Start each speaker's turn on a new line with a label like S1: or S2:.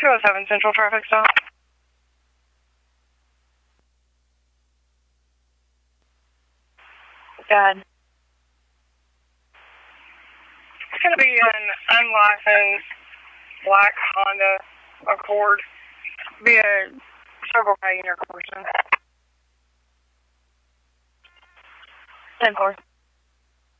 S1: 207 Central traffic stop. God. It's going to be an unlicensed black Honda Accord. Be a Circle K intercourse. 10-4.